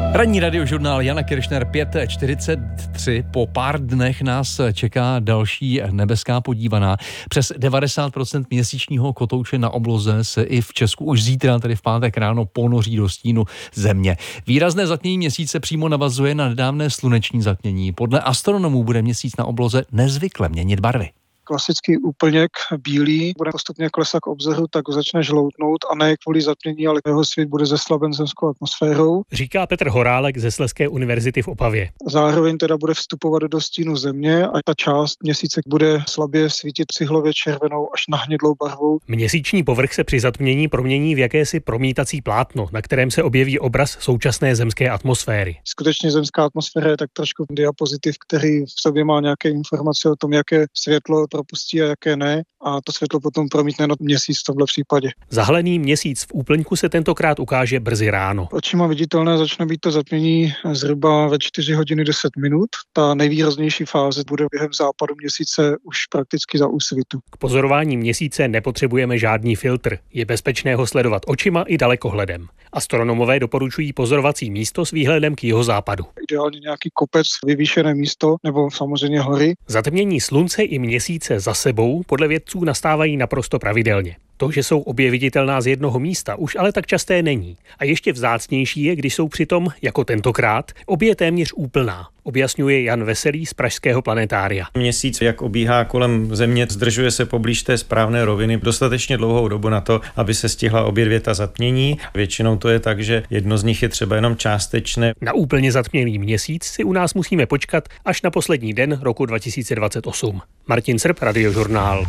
Ranní radiožurnál Jana Kiršner 5:43. Po pár dnech nás čeká další nebeská podívaná. Přes 90% měsíčního kotouče na obloze se i v Česku už zítra, tedy v pátek ráno, ponoří do stínu země. Výrazné zatmění měsíce přímo navazuje na nedávné sluneční zatmění. Podle astronomů bude měsíc na obloze nezvykle měnit barvy. Klasický úplněk bílý bude postupně klesat k obzoru, tak ho začne žloutnout a ne kvůli zatmění, ale jeho svět bude zeslaben zemskou atmosférou. Říká Petr Horálek ze Slezské univerzity v Opavě. Zároveň teda bude vstupovat do stínu země a ta část měsíce bude slabě svítit cihlově červenou až na hnědlou barvou. Měsíční povrch se při zatmění promění v jakési promítací plátno, na kterém se objeví obraz současné zemské atmosféry. Skutečně zemská atmosféra je tak trošku diapozitiv, který v sobě má nějaké informace o tom, jaké světlo propustí a jaké ne, a to světlo potom promítne na měsíc v tomhle případě. Zahalený měsíc v úplňku se tentokrát ukáže brzy ráno. Očima viditelné začne být to zatmění zhruba ve 4 hodiny 10 minut. Ta nejvýraznější fáze bude během západu měsíce už prakticky za úsvitu. K pozorování měsíce nepotřebujeme žádný filtr. Je bezpečné ho sledovat očima i dalekohledem. Astronomové doporučují pozorovací místo s výhledem k jihozápadu. Ideálně nějaký kopec, vyvýšené místo nebo samozřejmě hory. Zatmění slunce i měsíce za sebou podle vědců nastávají naprosto pravidelně. To, že jsou obě viditelná z jednoho místa, už ale tak časté není. A ještě vzácnější je, když jsou přitom, jako tentokrát, obě téměř úplná. Objasňuje Jan Veselý z pražského planetária. Měsíc, jak obíhá kolem Země, zdržuje se poblíž té správné roviny dostatečně dlouhou dobu na to, aby se stihla obě dvě ta zatmění. Většinou to je tak, že jedno z nich je třeba jenom částečné. Na úplně zatmělý měsíc si u nás musíme počkat až na poslední den roku 2028. Martin Srb, Radiožurnál.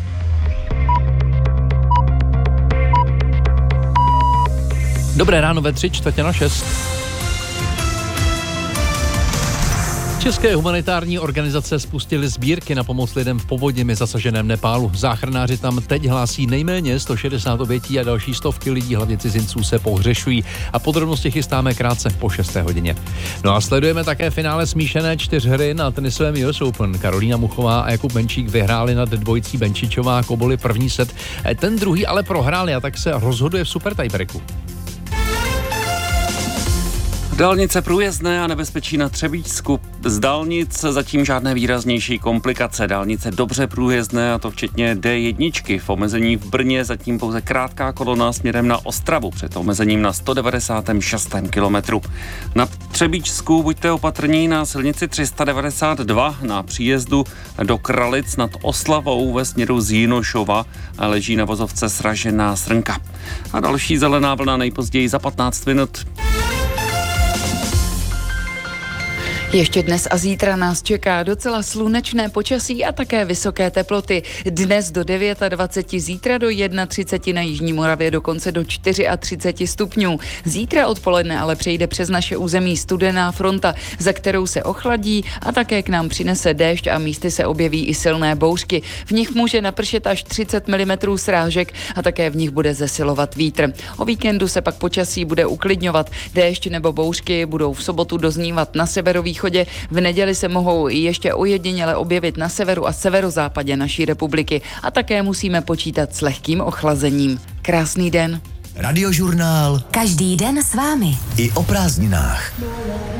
Dobré ráno ve 5:45. České humanitární organizace spustily sbírky na pomoc lidem v povodněmi zasaženém Nepálu. Záchranáři tam teď hlásí nejméně 160 obětí a další stovky lidí, hlavně cizinců, se pohřešují. A podrobnosti chystáme krátce po 6. hodině. No a sledujeme také finále smíšené čtyřhry na tenisovém US Open. Karolína Muchová a Jakub Benčík vyhráli nad dvojicí Benčičová Koboli první set. Ten druhý ale prohráli a tak se rozhoduje v super tiebreaku. Dálnice průjezdné a nebezpečí na Třebíčsku. Z dálnic zatím žádné výraznější komplikace. Dálnice dobře průjezdné, a to včetně D1. V omezení v Brně zatím pouze krátká kolona směrem na Ostravu před omezením na 196. kilometru. Na Třebíčsku buďte opatrní na silnici 392 na příjezdu do Kralic nad Oslavou ve směru z Jinošova leží na vozovce sražená srnka. A další zelená vlna nejpozději za 15 minut. Ještě dnes a zítra nás čeká docela slunečné počasí a také vysoké teploty. Dnes do 29, zítra do 31 na jižní Moravě, dokonce do 34 stupňů. Zítra odpoledne ale přejde přes naše území studená fronta, za kterou se ochladí a také k nám přinese déšť a místy se objeví i silné bouřky. V nich může napršet až 30 mm srážek a také v nich bude zesilovat vítr. O víkendu se pak počasí bude uklidňovat. Déšť nebo bouřky budou v sobotu doznívat na severovýchodě. V neděli se mohou ještě ojediněle objevit na severu a severozápadě naší republiky a také musíme počítat s lehkým ochlazením. Krásný den. Radiožurnál. Každý den s vámi. I o prázdninách.